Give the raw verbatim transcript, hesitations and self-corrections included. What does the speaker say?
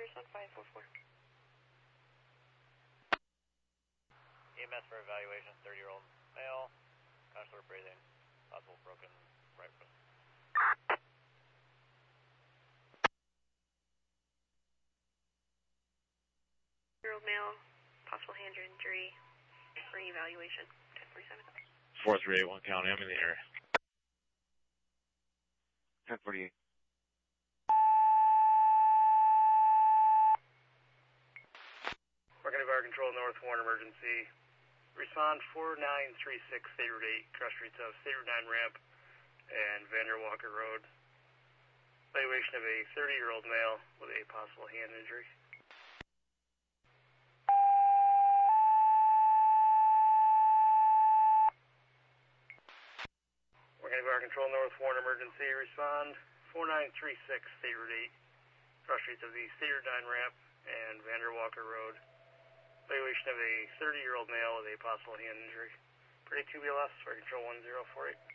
Tucson five four four. E M S for evaluation, thirty-year-old male, consular breathing, possible broken right foot. Year-old male, possible hand injury for evaluation, ten forty-seven. four three eight one County, I'm in the area. ten forty-eight. Working at Fire Control, North Warren emergency. Respond four nine three six, State Route eight, cross streets of State Route nine ramp and Vander Walker Road. Evaluation of a thirty-year-old male with a possible hand injury. Working at Fire Control, North Warren emergency. Respond four nine three six, State Route eight, cross streets of the State Route nine ramp and Vander Walker Road. Evaluation of a thirty-year-old male with a possible hand injury. Pretty two B L S, Fire Control one zero four eight.